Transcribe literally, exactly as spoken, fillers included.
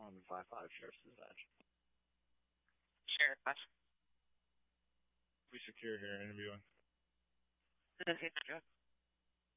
one five five Sheriff's Dispatch. Sheriff. We secure here interviewing. Okay, Joe.